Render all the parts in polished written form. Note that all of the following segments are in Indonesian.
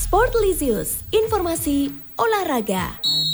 Sportlisius, informasi olahraga.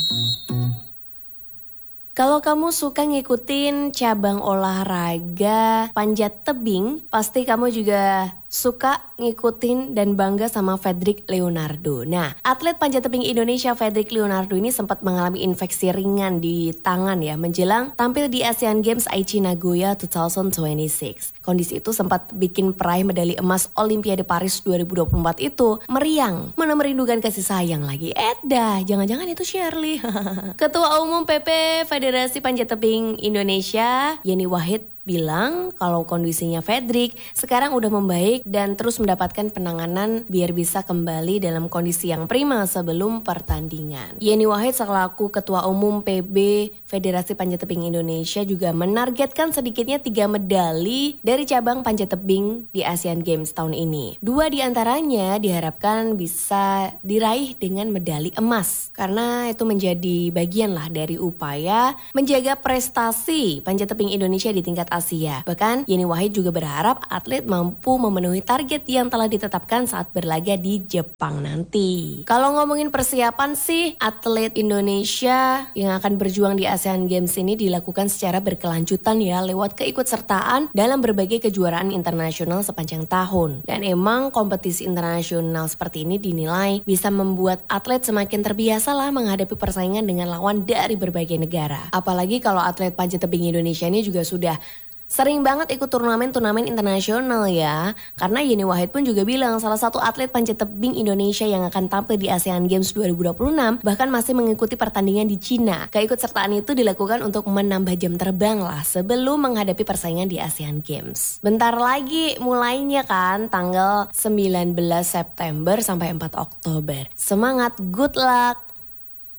Kalau kamu suka ngikutin cabang olahraga panjat tebing, pasti kamu juga suka ngikutin dan bangga sama Fedrik Leonardo. Nah, atlet panjat tebing Indonesia Fedrik Leonardo ini sempat mengalami infeksi ringan di tangan ya menjelang tampil di Asian Games Aichi Nagoya 2026. Kondisi itu sempat bikin peraih medali emas Olimpiade Paris 2024 itu meriang, mana merindukan kasih sayang lagi. Jangan-jangan itu Shirley. Ketua Umum PP Federasi Panjat Tebing Indonesia, Yeni Wahid bilang kalau kondisinya Fedrik sekarang udah membaik dan terus mendapatkan penanganan biar bisa kembali dalam kondisi yang prima sebelum pertandingan. Yeni Wahid selaku Ketua Umum PB Federasi Panjat Tebing Indonesia juga menargetkan sedikitnya 3 medali dari cabang panjat tebing di Asian Games tahun ini. 2 diantaranya diharapkan bisa diraih dengan medali emas karena itu menjadi bagian lah dari upaya menjaga prestasi panjat tebing Indonesia di tingkat Asia. Bahkan Yeni Wahid juga berharap atlet mampu memenuhi target yang telah ditetapkan saat berlaga di Jepang nanti. Kalau ngomongin persiapan sih, atlet Indonesia yang akan berjuang di Asian Games ini dilakukan secara berkelanjutan ya lewat keikutsertaan dalam berbagai kejuaraan internasional sepanjang tahun. Dan emang kompetisi internasional seperti ini dinilai bisa membuat atlet semakin terbiasa lah menghadapi persaingan dengan lawan dari berbagai negara. Apalagi kalau atlet panjat tebing Indonesia ini juga sudah sering banget ikut turnamen-turnamen internasional ya. Karena Yeni Wahid pun juga bilang salah satu atlet panjat tebing Indonesia yang akan tampil di Asian Games 2026 bahkan masih mengikuti pertandingan di Cina. Keikutsertaan itu dilakukan untuk menambah jam terbang lah sebelum menghadapi persaingan di Asian Games. Bentar lagi mulainya kan tanggal 19 September sampai 4 Oktober. Semangat, good luck!